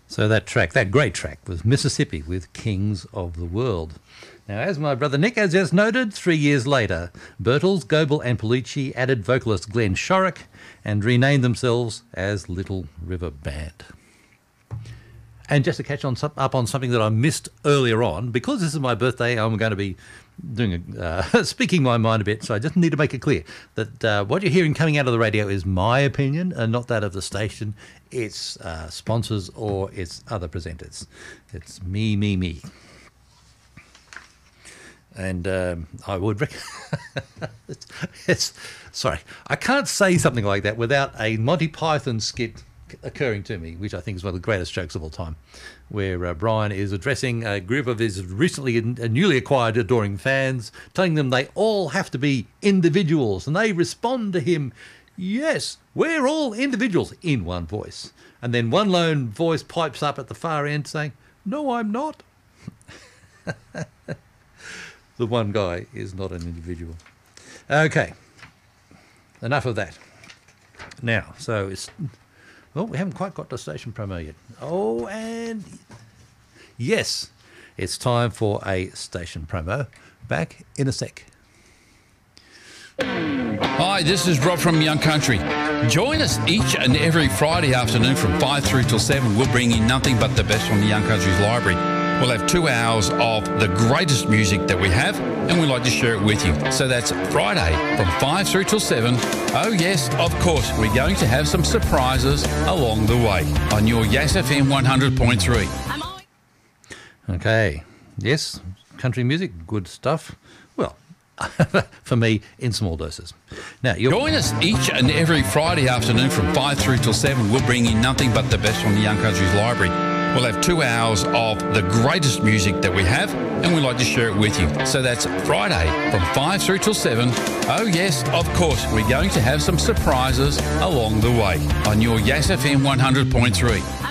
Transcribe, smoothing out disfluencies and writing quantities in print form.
So that track, that great track, was Mississippi with Kings of the World. Now, as my brother Nick has just noted, 3 years later, Birtles, Goebel and Pollicci added vocalist Glenn Shorrock and renamed themselves as Little River Band. And just to catch up on something that I missed earlier on, because this is my birthday, I'm going to be doing speaking my mind a bit, so I just need to make it clear that what you're hearing coming out of the radio is my opinion and not that of the station, its sponsors or its other presenters. It's me. And I would sorry, I can't say something like that without a Monty Python skit occurring to me, which I think is one of the greatest jokes of all time, where Brian is addressing a group of his recently and newly acquired adoring fans, telling them they all have to be individuals, and they respond to him, "Yes, we're all individuals," in one voice. And then one lone voice pipes up at the far end saying, "No, I'm not." The one guy is not an individual. Okay, enough of that. Now, so it's... Well, we haven't quite got the station promo yet. Oh, and yes, it's time for a station promo. Back in a sec. Hi, this is Rob from Young Country. Join us each and every Friday afternoon from 5 through till 7. We'll bring you nothing but the best from the Young Country's library. We'll have 2 hours of the greatest music that we have, and we'd like to share it with you. So that's Friday from 5 through till 7. Oh yes, of course, we're going to have some surprises along the way on your Yass FM 100.3. Okay, yes, country music, good stuff. Well, for me, in small doses. Now, join us each and every Friday afternoon from 5 through till 7. We'll bring you nothing but the best from the Young Country's library. We'll have 2 hours of the greatest music that we have, and we'd like to share it with you. So that's Friday from 5 through till 7. Oh yes, of course, we're going to have some surprises along the way on your Yass FM 100.3.